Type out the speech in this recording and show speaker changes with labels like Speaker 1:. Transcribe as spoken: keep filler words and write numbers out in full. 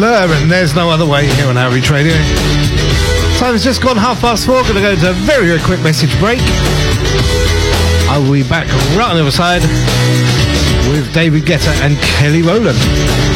Speaker 1: Blur, and there's no other way here on Outreach Radio. Time's just gone half past four. Going to go to a very, very quick message break. I will be back right on the other side with David Guetta and Kelly Rowland.